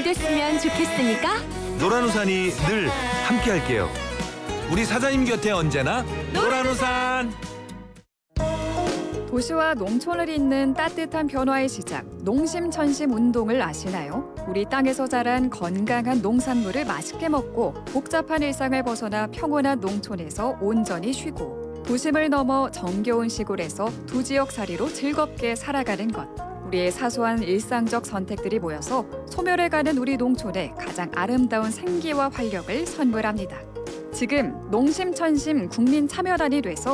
됐으면 좋겠으니까 노란우산이 늘 함께할게요. 우리 사장님 곁에 언제나 노란우산. 도시와 농촌을 잇는 따뜻한 변화의 시작, 농심천심 운동을 아시나요? 우리 땅에서 자란 건강한 농산물을 맛있게 먹고 복잡한 일상을 벗어나 평온한 농촌에서 온전히 쉬고 도심을 넘어 정겨운 시골에서 두 지역살이로 즐겁게 살아가는 것. 우리의 사소한 일상적 선택들이 모여서 소멸해가는 우리 농촌의 가장 아름다운 생기와 활력을 선물합니다. 지금 농심천심 국민참여단이 돼서